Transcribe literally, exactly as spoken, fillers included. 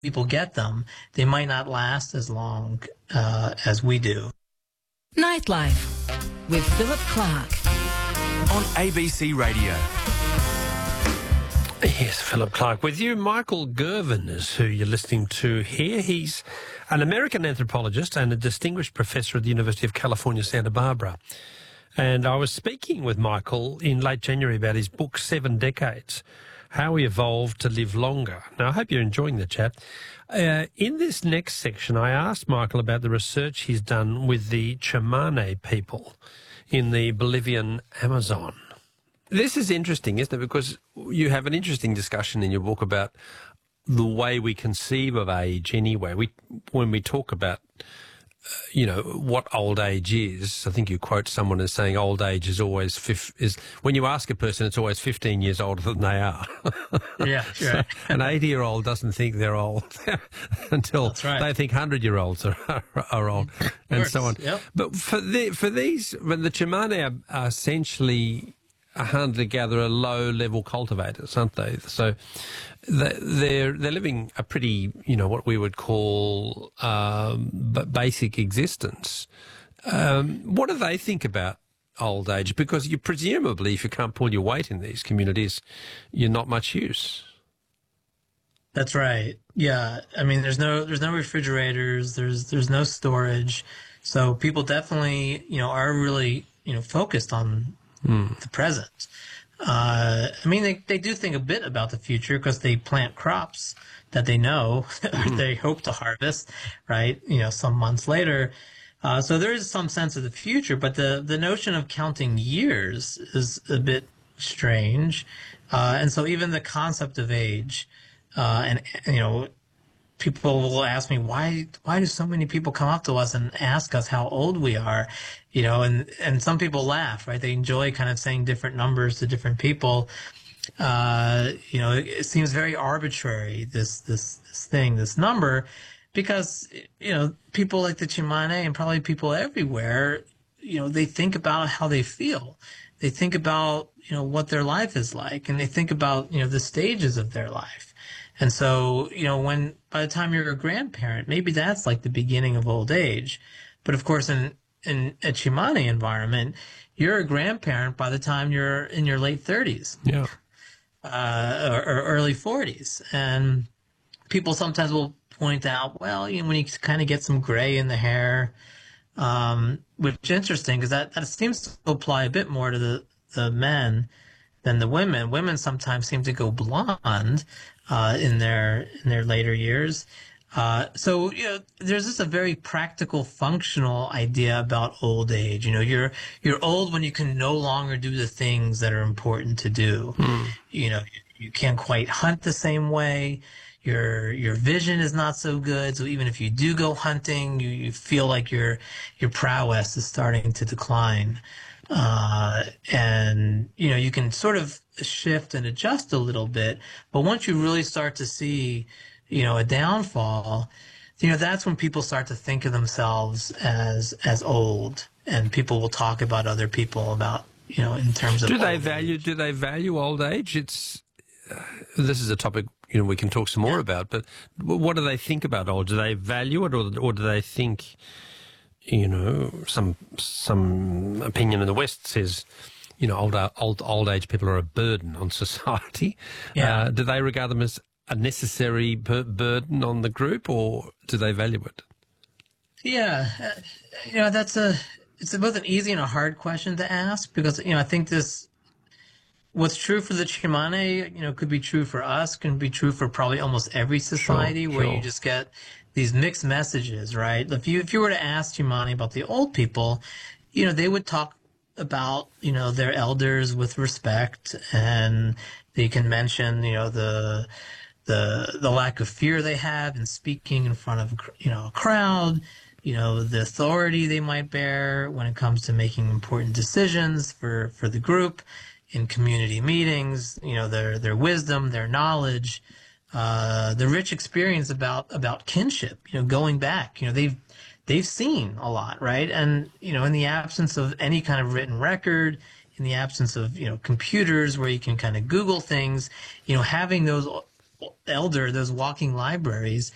people get them, they might not last as long uh, as we do. Nightlife with Philip Clark on A B C Radio. Yes, Philip Clark with you. Michael Gervin is who you're listening to here. He's an American anthropologist and a distinguished professor at the University of California, Santa Barbara. And I was speaking with Michael in late January about his book, Seven Decades, How We Evolved to Live Longer. Now, I hope you're enjoying the chat. Uh, in this next section, I asked Michael about the research he's done with the Tsimane people in the Bolivian Amazon. This is interesting, isn't it? Because you have an interesting discussion in your book about the way we conceive of age anyway. We, when we talk about, uh, you know, what old age is, I think you quote someone as saying old age is always, fif- is when you ask a person, it's always fifteen years older than they are. Yeah, so right. An eighty-year-old doesn't think they're old until That's right. they think hundred-year-olds are, are, are old, and so on. Yep. But for the, for these, when the Tsimane are, are essentially a hunter-gatherer, low-level cultivators, aren't they? So they're they're living a pretty, you know, what we would call um, basic existence. Um, what do they think about old age? Because you presumably, if you can't pull your weight in these communities, you're not much use. That's right. Yeah, I mean, there's no there's no refrigerators. There's there's no storage. So people definitely, you know, are really, you know, focused on Mm. the present. Uh, I mean, they, they do think a bit about the future because they plant crops that they know mm. they hope to harvest, right? You know, some months later. Uh, so there is some sense of the future, but the, the notion of counting years is a bit strange. Uh, and so even the concept of age, uh, and, you know, people will ask me, why, why do so many people come up to us and ask us how old we are? You know, and, and some people laugh, right? They enjoy kind of saying different numbers to different people. Uh, you know, it, it seems very arbitrary, this, this, this thing, this number, because, you know, people like the Tsimane and probably people everywhere, you know, they think about how they feel. They think about, you know, what their life is like, and they think about, you know, the stages of their life. And so, you know, when by the time you're a grandparent, maybe that's like the beginning of old age. But of course, in, in a Tsimane environment, you're a grandparent by the time you're in your late thirties. Yeah. Uh, or, or early forties. And people sometimes will point out, well, you know, when you kind of get some gray in the hair, um, which is interesting because that, that seems to apply a bit more to the, the men than the women. Women sometimes seem to go blonde uh, in their in their later years. Uh, so, you know, there's just a very practical, functional idea about old age. You know, you're you're old when you can no longer do the things that are important to do. Mm. You know, you, you can't quite hunt the same way. Your your vision is not so good. So even if you do go hunting, you, you feel like your your prowess is starting to decline. Uh, and, you know, you can sort of shift and adjust a little bit. But once you really start to see, you know, a downfall, you know, that's when people start to think of themselves as as old. And people will talk about other people about, you know, in terms of do they value age. do they value old age? It's uh, this is a topic, you know, we can talk some more yeah. about. But what do they think about old? Do they value it, or or do they think, you know, some some opinion in the West says, you know, old old old age people are a burden on society. Yeah. Uh, do they regard them as a necessary bur- burden on the group, or do they value it? Yeah, uh, you know, that's a it's both an easy and a hard question to ask because, you know, I think this what's true for the Tsimane, you know, could be true for us, can be true for probably almost every society sure, where sure. you just get these mixed messages, right? If you if you were to ask Tsimane about the old people, you know, they would talk about, you know, their elders with respect, and they can mention, you know, the the the lack of fear they have in speaking in front of, you know, a crowd, you know, the authority they might bear when it comes to making important decisions for, for the group in community meetings, you know, their their wisdom, their knowledge, uh, the rich experience about about kinship, you know, going back, you know, they've they've seen a lot, right? And, you know, in the absence of any kind of written record, in the absence of, you know, computers where you can kind of Google things, you know, having those elder, those walking libraries